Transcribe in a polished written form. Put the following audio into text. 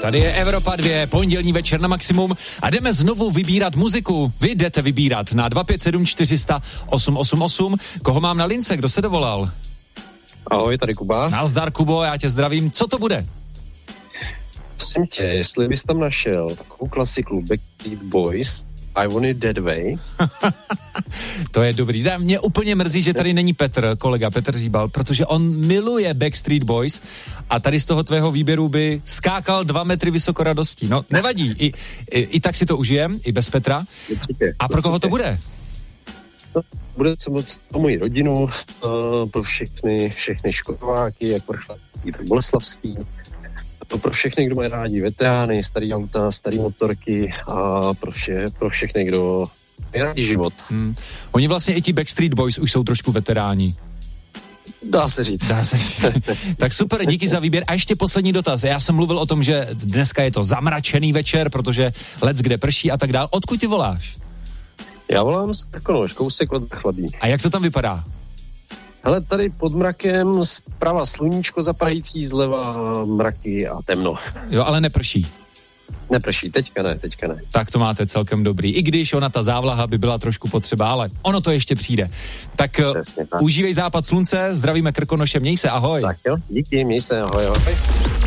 Tady je Evropa 2, pondělní večer na maximum a jdeme znovu vybírat muziku. Vy jdete vybírat na 257 400 888. Koho mám na lince, kdo se dovolal? Ahoj, tady Kuba. Nazdar, Kubo, já tě zdravím. Co to bude? Prosím tě, jestli bys tam našel takovou klasiku Backstreet Boys, I Want It That Way. To je dobrý. Mě úplně mrzí, že tady není Petr, kolega Petr Zíbal, protože on miluje Backstreet Boys a tady z toho tvého výběru by skákal 2 metry vysoko radostí. No, nevadí. I tak si to užijem, i bez Petra. A pro koho to bude? Bude to moc pro moji rodinu, pro všechny Škodováky, jak vrchlavíky, tak boleslavský. Pro všechny, kdo mají rádi veterány, starý auta, starý motorky a pro všechny, kdo mají rádi život. Oni vlastně i ti Backstreet Boys už jsou trošku veteráni. Dá se říct. Tak super, díky za výběr. A ještě poslední dotaz. Já jsem mluvil o tom, že dneska je to zamračený večer, protože lec kde prší a tak dál. Odkud ty voláš? Já volám z Krkonoš, kousek od Chlabí. A jak to tam vypadá? Hele, tady pod mrakem zprava sluníčko zapadající, zleva mraky a temno. Jo, ale neprší. Neprší, teďka ne. Tak to máte celkem dobrý. I když ona ta závlaha by byla trošku potřeba, ale ono to ještě přijde. Tak přesně, tak. Užívej západ slunce, zdravíme Krkonoše, měj se, ahoj. Tak jo, díky, měj se, ahoj.